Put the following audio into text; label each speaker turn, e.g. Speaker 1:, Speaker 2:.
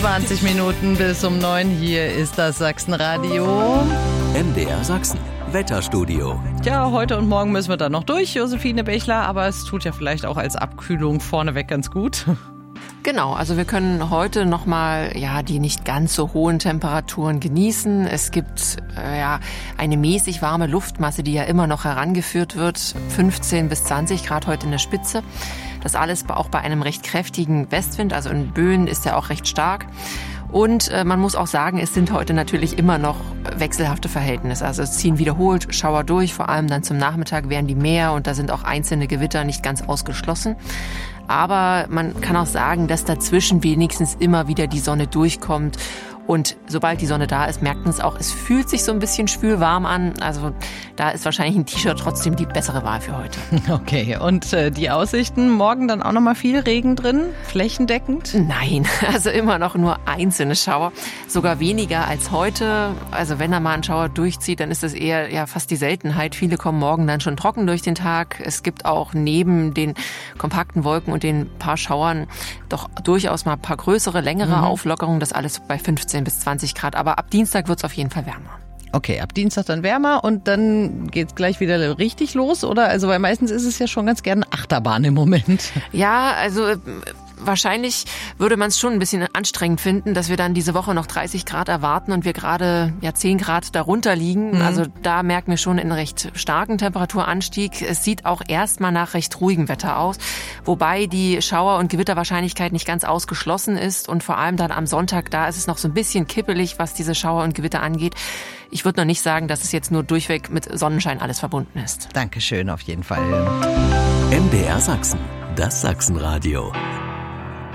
Speaker 1: 20 Minuten bis um 9. Hier ist das Sachsenradio.
Speaker 2: MDR Sachsen, Wetterstudio.
Speaker 1: Ja, heute und morgen müssen wir da noch durch, Josephine Bechler, aber es tut ja vielleicht auch als Abkühlung vorneweg ganz gut.
Speaker 3: Genau, also wir können heute nochmal die nicht ganz so hohen Temperaturen genießen. Es gibt eine mäßig warme Luftmasse, die ja immer noch herangeführt wird. 15 bis 20 Grad heute in der Spitze. Das alles auch bei einem recht kräftigen Westwind, also in Böen ist er auch recht stark. Und man muss auch sagen, es sind heute natürlich immer noch wechselhafte Verhältnisse. Also es ziehen wiederholt Schauer durch, vor allem dann zum Nachmittag werden die mehr und da sind auch einzelne Gewitter nicht ganz ausgeschlossen. Aber man kann auch sagen, dass dazwischen wenigstens immer wieder die Sonne durchkommt. Und sobald die Sonne da ist, merkt man es auch, es fühlt sich so ein bisschen schwülwarm an. Also da ist wahrscheinlich ein T-Shirt trotzdem die bessere Wahl für heute.
Speaker 1: Okay, und die Aussichten, morgen dann auch nochmal viel Regen drin, flächendeckend?
Speaker 3: Nein, also immer noch nur einzelne Schauer, sogar weniger als heute. Also wenn da mal ein Schauer durchzieht, dann ist das eher fast die Seltenheit. Viele kommen morgen dann schon trocken durch den Tag. Es gibt auch neben den kompakten Wolken und den paar Schauern doch durchaus mal ein paar größere, längere Auflockerungen. Das alles bei 15 bis 20 Grad. Aber ab Dienstag wird es auf jeden Fall wärmer.
Speaker 1: Okay, ab Dienstag dann wärmer und dann geht's gleich wieder richtig los, oder? Also, weil meistens ist es ja schon ganz gerne Achterbahn im Moment.
Speaker 3: Ja, also wahrscheinlich würde man es schon ein bisschen anstrengend finden, dass wir dann diese Woche noch 30 Grad erwarten und wir gerade 10 Grad darunter liegen. Also da merken wir schon einen recht starken Temperaturanstieg. Es sieht auch erstmal nach recht ruhigem Wetter aus, wobei die Schauer- und Gewitterwahrscheinlichkeit nicht ganz ausgeschlossen ist und vor allem dann am Sonntag, da ist es noch so ein bisschen kippelig, was diese Schauer und Gewitter angeht. Ich würde noch nicht sagen, dass es jetzt nur durchweg mit Sonnenschein alles verbunden ist.
Speaker 1: Dankeschön, auf jeden Fall.
Speaker 2: MDR Sachsen, das Sachsenradio.